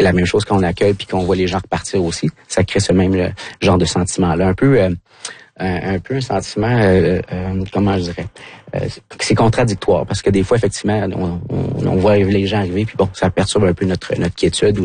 c'est la même chose quand on accueille puis qu'on voit les gens repartir aussi. Ça crée ce même genre de sentiment-là. Un peu un sentiment, comment je dirais, c'est contradictoire parce que des fois, effectivement, on voit les gens arriver puis bon, ça perturbe un peu notre quiétude.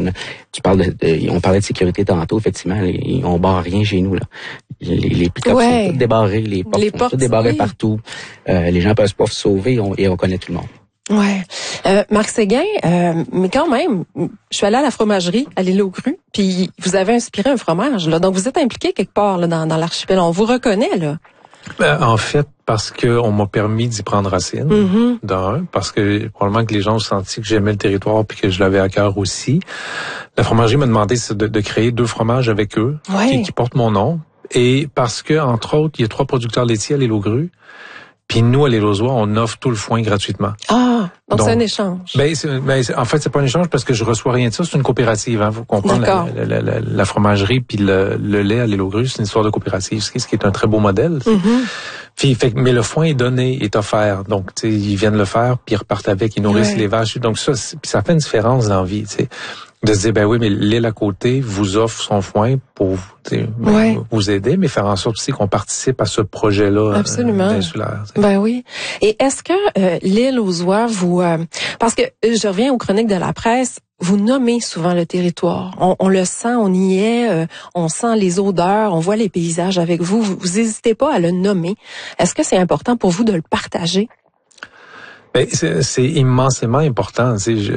On parlait de sécurité tantôt, effectivement, on barre rien chez nous, là. Les pick-up sont tous débarrés, les portes sont toutes débarrées partout. Les gens peuvent pas se sauver et on connaît tout le monde. Ouais. Marc Séguin, mais quand même, je suis allée à la fromagerie, à l'île aux Grues, puis vous avez inspiré un fromage, là. Donc, vous êtes impliqué quelque part, là, dans l'archipel. On vous reconnaît, là. En fait, parce que on m'a permis d'y prendre racine, d'un, parce que probablement que les gens ont senti que j'aimais le territoire puis que je l'avais à cœur aussi. La fromagerie m'a demandé de créer 2 fromages avec eux, qui portent mon nom. Et parce que, entre autres, il y a 3 producteurs laitiers à l'île aux Grues. Puis nous, à l'île aux Oies, on offre tout le foin gratuitement. Ah, donc c'est un échange. En fait, c'est pas un échange parce que je reçois rien de ça. C'est une coopérative. Hein, vous comprenez, la fromagerie puis le lait à l'île aux Grues, c'est une histoire de coopérative, ce qui est un très beau modèle. Puis, mais le foin est donné, est offert. Donc, tu sais, ils viennent le faire puis ils repartent avec, ils nourrissent les vaches. Donc ça, puis ça fait une différence dans la vie, tu sais. De se dire, ben oui, mais l'île à côté vous offre son foin pour vous aider, mais faire en sorte aussi qu'on participe à ce projet-là insulaire. Ben oui. Et est-ce que l'île aux Oies, parce que je reviens aux chroniques de la presse, vous nommez souvent le territoire. On le sent, on y est, on sent les odeurs, on voit les paysages avec vous. Vous n'hésitez pas à le nommer. Est-ce que c'est important pour vous de le partager? Ben, c'est immensément important.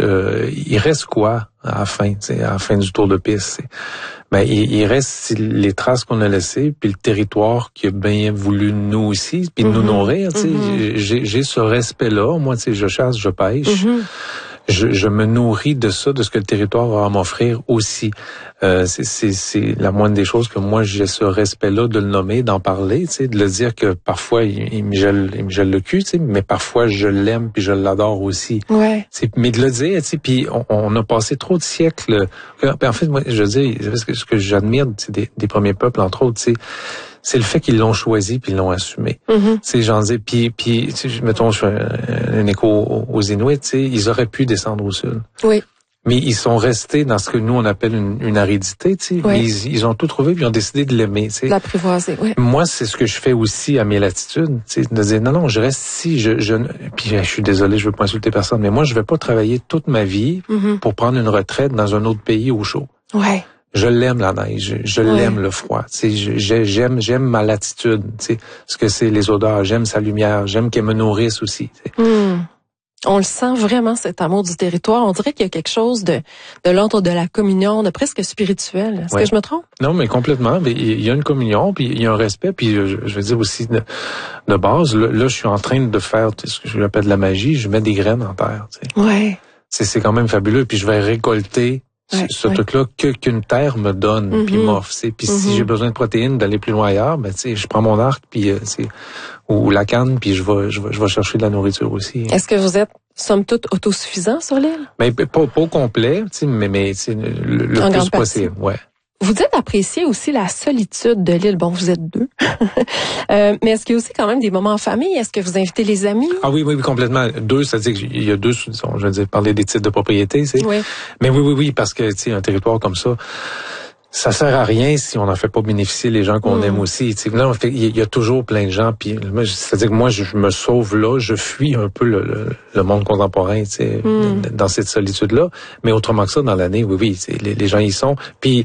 Il reste quoi à la fin du tour de piste? Ben, il reste les traces qu'on a laissées, puis le territoire qui a bien voulu nous aussi, puis nous nourrir. J'ai ce respect-là. Moi, je chasse, je pêche. Je me nourris de ça, de ce que le territoire a à m'offrir aussi. C'est la moindre des choses que moi j'ai ce respect-là de le nommer, d'en parler, de le dire que parfois il me gèle le cul, mais parfois je l'aime puis je l'adore aussi. Mais de le dire, puis on a passé trop de siècles. En fait, moi je veux dire, ce que j'admire des premiers peuples, entre autres, c'est le fait qu'ils l'ont choisi puis ils l'ont assumé. J'en dis, puis mettons, je fais un écho aux Inuits, ils auraient pu descendre au sud. Mais ils sont restés dans ce que nous on appelle une aridité, ils ont tout trouvé puis ils ont décidé de l'aimer, l'apprivoiser. Moi, c'est ce que je fais aussi à mes latitudes, de dire non, je reste ici, puis je suis désolé, je veux pas insulter personne, mais moi je vais pas travailler toute ma vie pour prendre une retraite dans un autre pays au chaud. Je l'aime la neige, je l'aime le froid. J'aime ma latitude, ce que c'est les odeurs, j'aime sa lumière, j'aime qu'elle me nourrisse aussi. On le sent vraiment, cet amour du territoire. On dirait qu'il y a quelque chose de l'ordre de la communion, de presque spirituel. Est-ce que je me trompe? Non, mais complètement. Il y a une communion, puis il y a un respect, puis je veux dire aussi de base. Là, je suis en train de faire ce que je appelle de la magie. Je mets des graines en terre. C'est quand même fabuleux. Puis je vais récolter ce truc-là qu'une terre me donne puis m'offre. Puis si j'ai besoin de protéines, d'aller plus loin ailleurs, ben je prends mon arc puis ou la canne puis je vais chercher de la nourriture aussi. Est-ce que vous êtes somme toute autosuffisant sur l'île? Mais pas au complet, mais le plus possible, Vous dites apprécier aussi la solitude de l'île. Bon, vous êtes 2. Mais est-ce qu'il y a aussi quand même des moments en famille? Est-ce que vous invitez les amis? Ah oui, complètement. 2, c'est-à-dire qu'il y a 2, je veux dire, parler des titres de propriété, Mais oui, parce que, un territoire comme ça sert à rien si on n'en fait pas bénéficier les gens qu'on aime aussi. Là, il y a toujours plein de gens, puis c'est-à-dire que moi, je me sauve là, je fuis un peu le monde contemporain, dans cette solitude-là. Mais autrement que ça, dans l'année, les gens y sont. Puis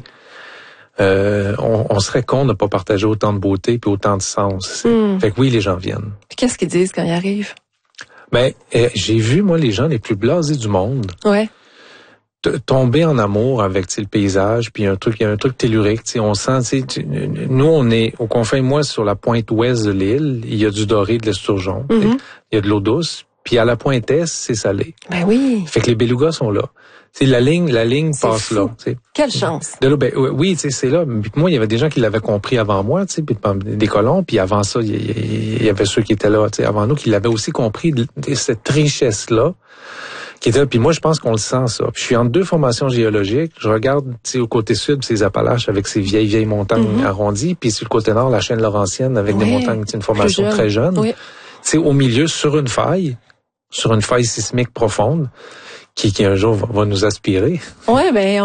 on serait con de ne pas partager autant de beauté puis autant de sens. Fait que oui, les gens viennent. Puis qu'est-ce qu'ils disent quand ils arrivent? Ben, j'ai vu, moi, les gens les plus blasés du monde tomber en amour avec le paysage, puis il y a un truc tellurique. On sent, nous, on est aux confins, moi, sur la pointe ouest de l'île, il y a du doré, de l'esturgeon, il y a de l'eau douce, puis à la pointe est, c'est salé. Ben oui. Fait que les belugas sont là. La ligne passe fou. Là. Quelle chance. De là, c'est là. Puis moi, il y avait des gens qui l'avaient compris avant moi, puis des colons, puis avant ça, il y avait ceux qui étaient là, avant nous, qui l'avaient aussi compris, cette richesse-là, qui était là. Puis moi, je pense qu'on le sent, ça. Puis je suis entre 2 formations géologiques. Je regarde, au côté sud, ces Appalaches avec ces vieilles montagnes arrondies, puis sur le côté nord, la chaîne Laurentienne avec des montagnes, une formation très jeune. Au milieu, sur une faille sismique profonde, qui un jour va nous aspirer. Ouais, ben